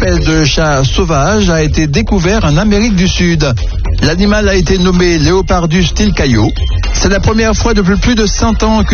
espèce de chat sauvage a été découvert en Amérique du Sud. L'animal a été nommé Leopardus tilcaio. C'est la première fois depuis plus de 100 ans